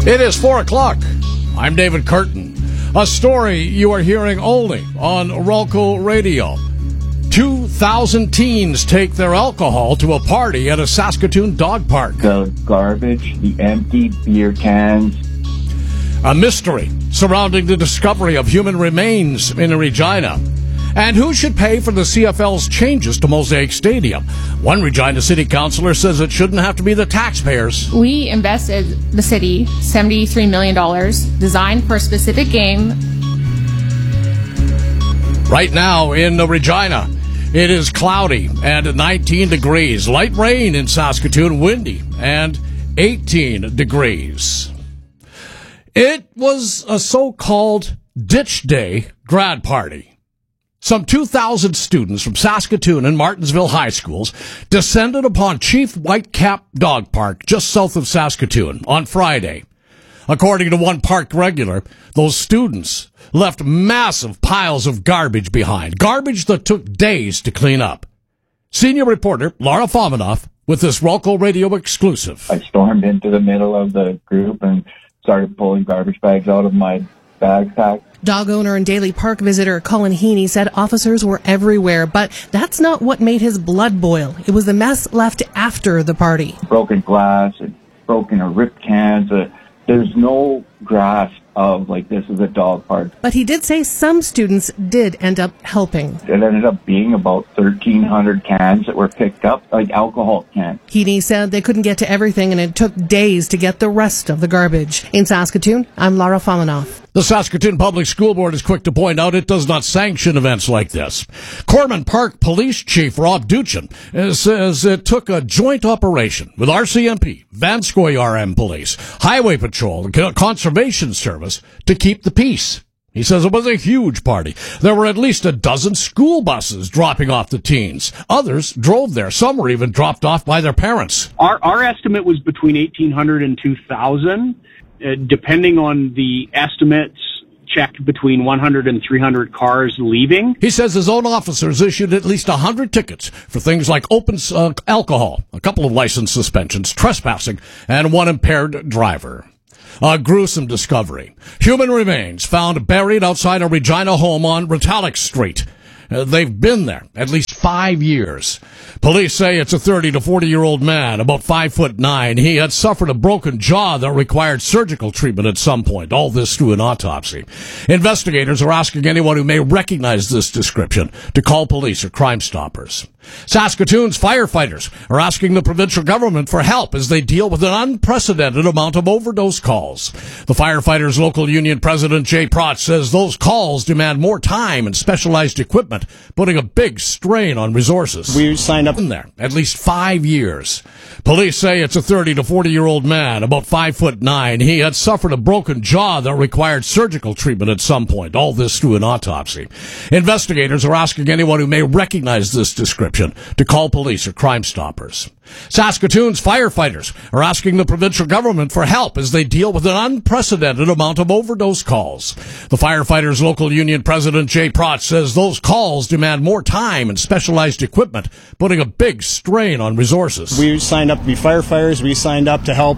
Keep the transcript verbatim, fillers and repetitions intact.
It is four o'clock. I'm David Curtin. A story you are hearing only on Rolco Radio. two thousand teens take their alcohol to a party at a Saskatoon dog park. The garbage, the empty beer cans. A mystery surrounding the discovery of human remains in Regina. And who should pay for the C F L's changes to Mosaic Stadium? One Regina City Councillor says it shouldn't have to be the taxpayers. We invested, the city, seventy-three million dollars, designed for a specific game. Right now in Regina, it is cloudy and nineteen degrees. Light rain in Saskatoon, windy, and eighteen degrees. It was a so-called Ditch Day grad party. Some two thousand students from Saskatoon and Martensville high schools descended upon Chief Whitecap Dog Park just south of Saskatoon on Friday. According to one park regular, those students left massive piles of garbage behind, garbage that took days to clean up. Senior reporter Laura Fominoff with this Rolco Radio exclusive. I stormed into the middle of the group and started pulling garbage bags out of my backpack. Dog owner and Daly Park visitor Colin Heaney said officers were everywhere, but that's not what made his blood boil. It was the mess left after the party. Broken glass, broken or ripped cans. Uh, there's no grasp of, like, this is a dog park. But he did say some students did end up helping. It ended up being about thirteen hundred cans that were picked up, like alcohol cans. Heaney said they couldn't get to everything and it took days to get the rest of the garbage. In Saskatoon, I'm Laura Fominoff. The Saskatoon Public School Board is quick to point out it does not sanction events like this. Corman Park Police Chief Rob Duchin says it took a joint operation with R C M P, Vanscoy R M Police, Highway Patrol, and Conservation Service to keep the peace. He says it was a huge party. There were at least a dozen school buses dropping off the teens. Others drove there. Some were even dropped off by their parents. Our, our estimate was between eighteen hundred and two thousand. Uh, depending on the estimates, checked between one hundred and three hundred cars leaving. He says his own officers issued at least one hundred tickets for things like open uh, alcohol, a couple of license suspensions, trespassing, and one impaired driver. A gruesome discovery. Human remains found buried outside a Regina home on Retallick Street. Uh, they've been there at least five years. Police say it's a thirty to forty-year-old man, about five foot nine. He had suffered a broken jaw that required surgical treatment at some point, all this through an autopsy. Investigators are asking anyone who may recognize this description to call police or Crime Stoppers. Saskatoon's firefighters are asking the provincial government for help as they deal with an unprecedented amount of overdose calls. The firefighters' local union president, Jay Prott, says those calls demand more time and specialized equipment, putting a big strain on resources. We signed up in there at least five years. Police say it's a thirty to forty-year-old man, about five foot nine. He had suffered a broken jaw that required surgical treatment at some point, all this through an autopsy. Investigators are asking anyone who may recognize this description to call police or Crime Stoppers. Saskatoon's firefighters are asking the provincial government for help as they deal with an unprecedented amount of overdose calls. The firefighters' local union president, Jay Prott, says those calls demand more time and specialized equipment, putting a big strain on resources. We signed up to be firefighters. We signed up to help